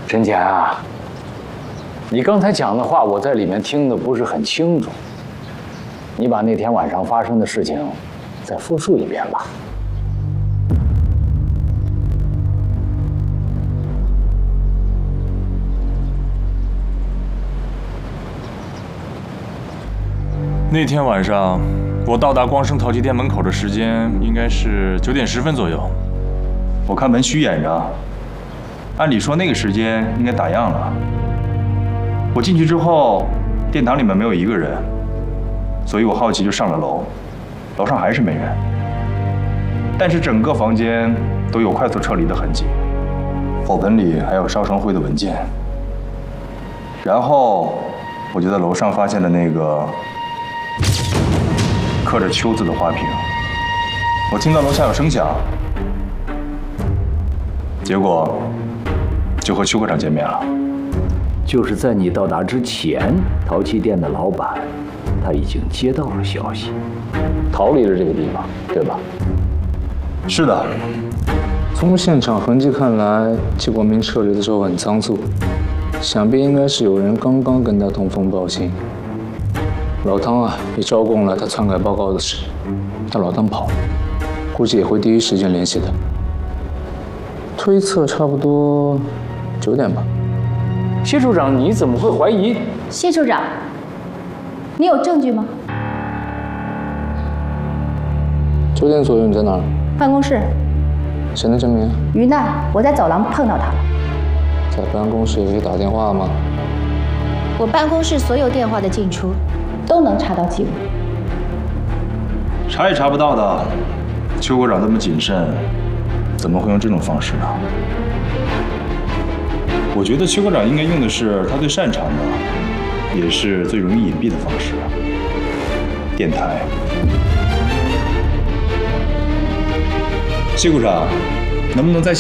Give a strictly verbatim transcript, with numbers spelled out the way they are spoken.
陈乾啊，你刚才讲的话，我在里面听的不是很清楚。你把那天晚上发生的事情再复述一遍吧。 那天晚上，我到达光生陶器店门口的时间应该是九点十分左右。我看门虚掩着，按理说那个时间应该打烊了。我进去之后，殿堂里面没有一个人，所以我好奇就上了楼，楼上还是没人。但是整个房间都有快速撤离的痕迹，火盆里还有烧成灰的文件。然后我就在楼上发现了那个刻着“秋”字的花瓶，我听到楼下有声响，结果就和邱科长见面了。 就是在你到达之前，陶器店的老板他已经接到了消息，逃离了这个地方，对吧？ 是的。 从现场痕迹看来，季国明撤离的时候很仓促，想必应该是有人刚刚跟他通风报信。老汤啊，也招供了他篡改报告的事，但老汤跑了，估计也会第一时间联系他。推测差不多九点吧。 谢处长，你怎么会怀疑？ 谢处长，你有证据吗？ 九点左右你在哪儿？ 办公室。 谁能证明？ 于娜，我在走廊碰到他了。 在办公室里打电话吗？ 我办公室所有电话的进出都能查到记录。 查也查不到的。邱科长这么谨慎，怎么会用这种方式呢？我觉得邱科长应该用的是他最擅长的，也是最容易隐蔽的方式——电台。谢股长，能不能再